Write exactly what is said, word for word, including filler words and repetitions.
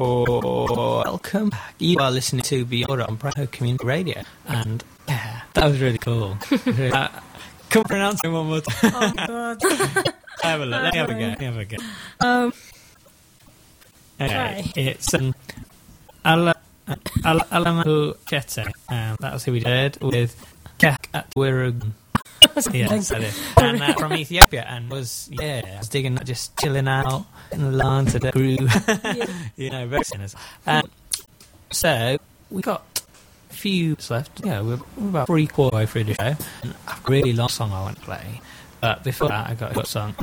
Welcome back. You are listening to Beyond on Bravo Community Radio, and yeah, that was really cool. uh, can we pronounce it one more time? Oh God! have a look. Let me have a go. Let me have a go. Um. Okay, Try. it's um, Ala Ala Alamadu Chete. Um, that was who we did with Kek at Wirug. Yes, that is. And uh, from Ethiopia, and was yeah, I was digging, just chilling out in the lawn to the groove. Yeah. You know, very sinners. Um, so we got a few minutes left. Yeah, we're, we're about three quarter way through the show. And a really long song I want to play, but before that, I got a good song.